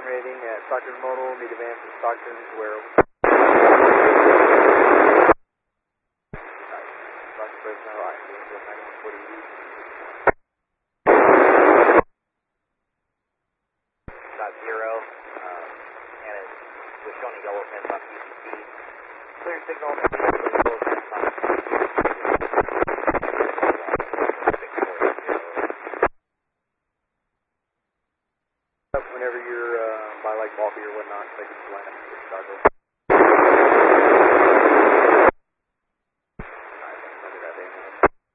terminating at Stockton Modal. Need a van from Stockton to where... Stockton President, right. 9140. Got 0. And it's showing a yellow fence on PCT. Clear signal. Whenever you're by like Balky or whatnot, take it to land in Chicago.